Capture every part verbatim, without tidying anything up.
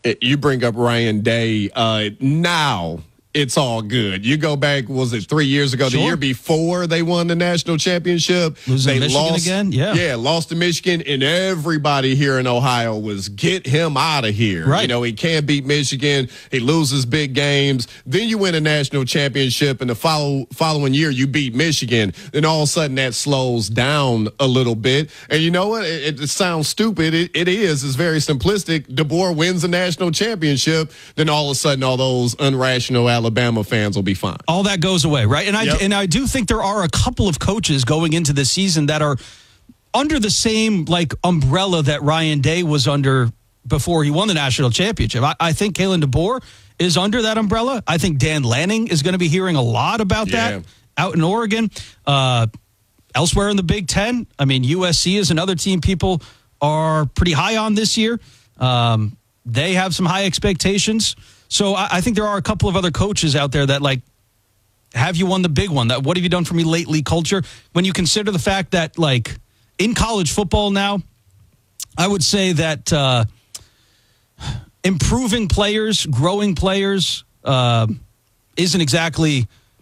You bring up Ryan Day. Uh, now it's all good. You go back, was it three years ago? Sure. The year before they won the national championship. Losing they to Michigan lost again? Yeah. Yeah, lost to Michigan, and everybody here in Ohio was, get him out of here. Right. You know, he can't beat Michigan. He loses big games. Then you win a national championship, and the follow, following year you beat Michigan. Then all of a sudden that slows down a little bit. And you know what? It, it sounds stupid. It, it is. It's very simplistic. DeBoer wins a national championship. Then all of a sudden all those unrational Alabama fans will be fine. All that goes away, right? And I Yep. and I do think there are a couple of coaches going into this season that are under the same like umbrella that Ryan Day was under before he won the national championship. I, I think Kalen DeBoer is under that umbrella. I think Dan Lanning is going to be hearing a lot about Yeah. that out in Oregon. Uh, elsewhere in the Big Ten, I mean, U S C is another team people are pretty high on this year. Um, they have some high expectations. So I, I think there are a couple of other coaches out there that like, have you won the big one? That what have you done for me lately culture? When you consider the fact that like in college football now, I would say that uh, improving players, growing players uh, isn't exactly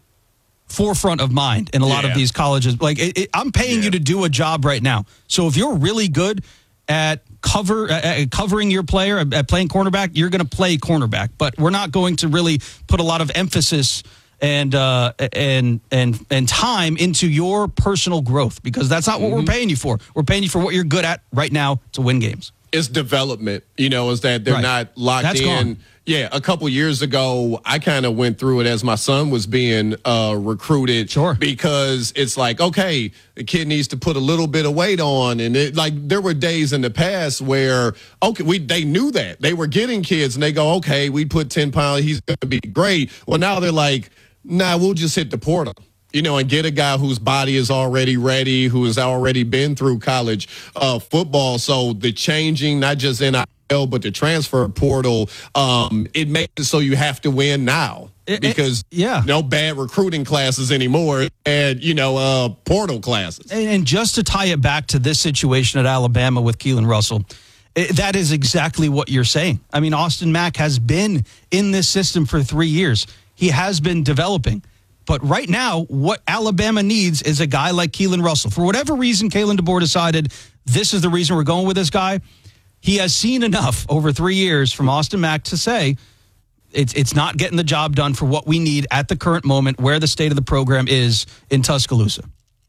forefront of mind in a lot Yeah. of these colleges. Like it, it, I'm paying Yeah. you to do a job right now. So if you're really good at cover uh, at covering your player at, at playing cornerback, you're going to play cornerback. But we're not going to really put a lot of emphasis and uh, and and and time into your personal growth because that's not what Mm-hmm. we're paying you for. We're paying you for what you're good at right now to win games. It's development, you know, is that they're Right. not locked That's in. gone. Yeah, a couple years ago, I kind of went through it as my son was being uh, recruited. Sure. Because it's like, okay, the kid needs to put a little bit of weight on. And it, like there were days in the past where, okay, we they knew that. They were getting kids and they go, okay, we put ten pounds, he's going to be great. Well, now they're like, nah, we'll just hit the portal. You know, and get a guy whose body is already ready, who has already been through college uh, football. So the changing, not just N I L, but the transfer portal, um, it makes it so you have to win now It- it- because yeah. no bad recruiting classes anymore and, you know, uh, portal classes. And, and just to tie it back to this situation at Alabama with Keelan Russell, it, that is exactly what you're saying. I mean, Austin Mack has been in this system for three years. He has been developing. But right now, what Alabama needs is a guy like Keelan Russell. For whatever reason, Kalen DeBoer decided this is the reason we're going with this guy. He has seen enough over three years from Austin Mack to say it's it's not getting the job done for what we need at the current moment where the state of the program is in Tuscaloosa.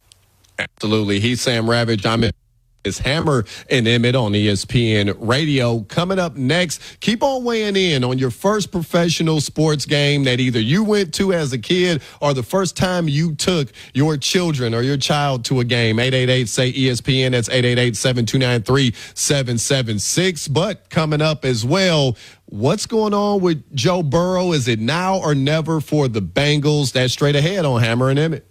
Absolutely. He's Sam Ravage. I'm in. Is Hammer and Emmett on E S P N Radio. Coming up next, keep on weighing in on your first professional sports game that either you went to as a kid or the first time you took your children or your child to a game. eight eight eight, say E S P N. That's eight eight eight, seven two nine, three seven seven six. But coming up as well, what's going on with Joe Burrow? Is it now or never for the Bengals? That's straight ahead on Hammer and Emmett.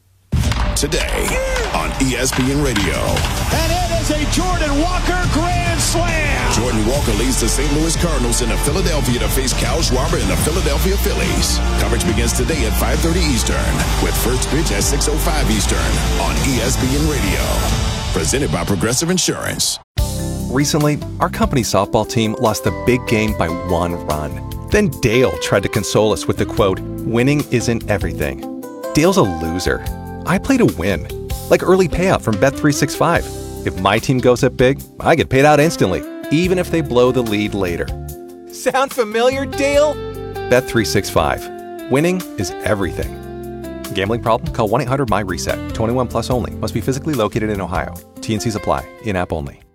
Today on E S P N Radio. And it is a Jordan Walker grand slam. Jordan Walker leads the Saint Louis Cardinals into Philadelphia to face Kyle Schwarber and the Philadelphia Phillies. Coverage begins today at five thirty Eastern with first pitch at six oh five Eastern on E S P N Radio. Presented by Progressive Insurance. Recently, our company softball team lost the big game by one run. Then Dale tried to console us with the quote, "Winning isn't everything." Dale's a loser. I play to win. Like early payout from Bet three sixty-five. If my team goes up big, I get paid out instantly, even if they blow the lead later. Sound familiar, Dale? Bet three sixty-five. Winning is everything. Gambling problem? Call one eight hundred M Y RESET. twenty-one plus only. Must be physically located in Ohio. T and C's apply. In-app only.